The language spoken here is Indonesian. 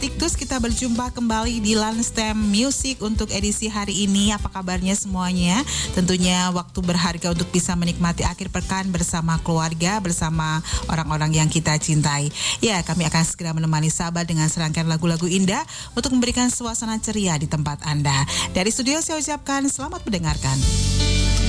Tiktus, kita berjumpa kembali di Landstem Music untuk edisi hari ini. Apa kabarnya semuanya? Tentunya waktu berharga untuk bisa menikmati akhir pekan bersama keluarga, bersama orang-orang yang kita cintai. Ya, kami akan segera menemani sahabat dengan serangkaian lagu-lagu indah untuk memberikan suasana ceria di tempat Anda. Dari studio saya ucapkan selamat mendengarkan.